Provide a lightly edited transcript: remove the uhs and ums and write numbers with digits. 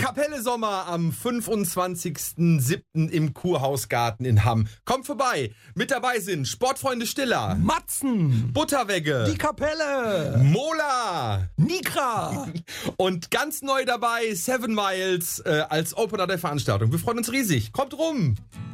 Kapelle Sommer am 25.07. im Kurhausgarten in Hamm. Kommt vorbei. Mit dabei sind Sportfreunde Stiller, Matzen, Butterwegge, die Kapelle, Mola Nikra. und ganz neu dabei 7 Miles als Opener der Veranstaltung. Wir freuen uns riesig. Kommt rum!